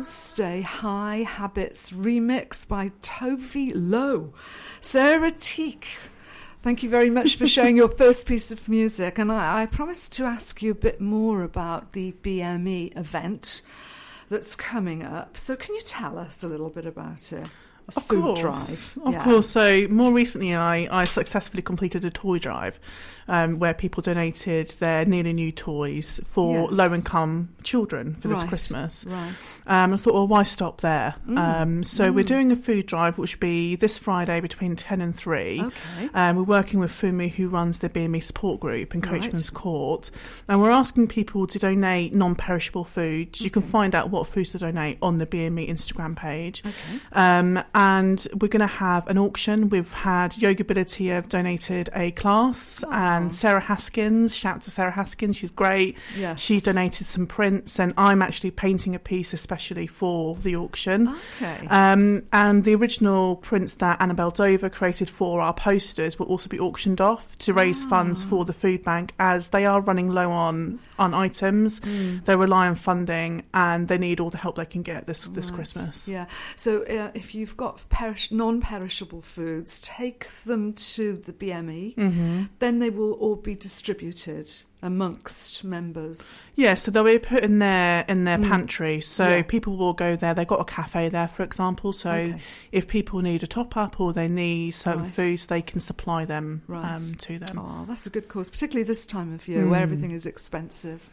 Stay High Habits remix by Tove Lo. Sarah Teak, thank you very much for sharing your first piece of music. And I promised to ask you a bit more about the BME event that's coming up. So can you tell us a little bit about it? Of course. So more recently, I successfully completed a toy drive where people donated their nearly new toys for low-income children for this Christmas. Right. I thought, well, why stop there? So we're doing a food drive, which will be this Friday between 10 and 3. Okay. We're working with Fumi, who runs the BME support group in Coachman's Court. And we're asking people to donate non-perishable foods. You can find out what foods to donate on the BME Instagram page. Okay. And we're going to have an auction. We've had Yogability have donated a class, and Sarah Haskins, shout out to Sarah Haskins, she's great. Yes. She donated some prints, and I'm actually painting a piece especially for the auction. Okay. And the original prints that Annabelle Dover created for our posters will also be auctioned off to raise funds for the food bank, as they are running low on items. They rely on funding, and they need all the help they can get this Christmas. Yeah. So if you've got non-perishable foods, take them to the BME. Then they will all be distributed amongst members. Yeah, so they'll be put in their pantry. So people will go there. They've got a cafe there, for example. So if people need a top-up or they need certain foods, they can supply them to them. Oh, that's a good cause, particularly this time of year where everything is expensive.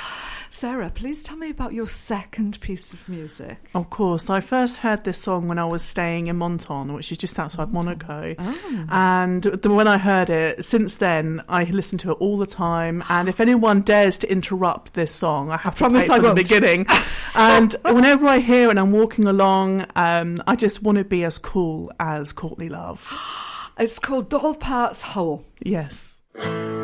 Sarah, please tell me about your second piece of music. Of course. I first heard this song when I was staying in Monton, which is just outside Monaco. And when I heard it, since then, I listen to it all the time. And if anyone dares to interrupt this song, I have to play it from the beginning. And whenever I hear it and I'm walking along, I just want to be as cool as Courtney Love. It's called Doll Parts Whole. Yes.